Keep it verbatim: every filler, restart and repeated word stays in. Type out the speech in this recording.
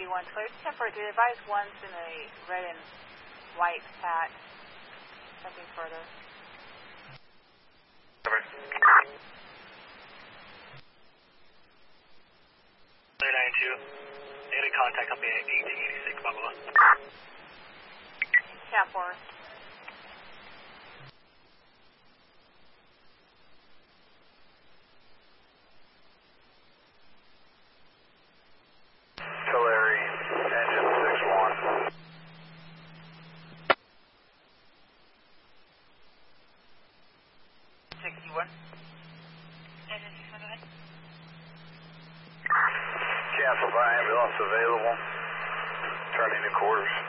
one, clear temporary. The advised one's in a red and white patch. Nothing further. Over. three nine two. Data contact up at eighteen eighty-six, blah, blah, blah. Cat four. Tulare, engine six one. sixty-one. Engine six one, go ahead. Castle by ambulance available. Turning to quarters.